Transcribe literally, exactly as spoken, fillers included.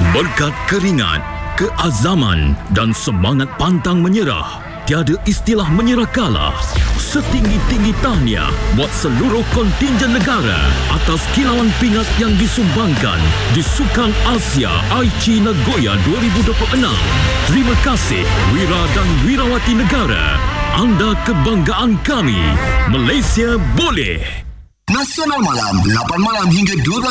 Berkat keringat, keazaman dan semangat pantang menyerah, tiada istilah menyerah kalah. Setinggi-tinggi tahniah buat seluruh kontingen negara atas kilauan pingat yang disumbangkan di Sukan Asia Aichi Nagoya dua ribu dua puluh enam. Terima kasih Wira dan Wirawati negara. Anda kebanggaan kami. Malaysia boleh. Nasional Malam, lapan malam hingga dua belas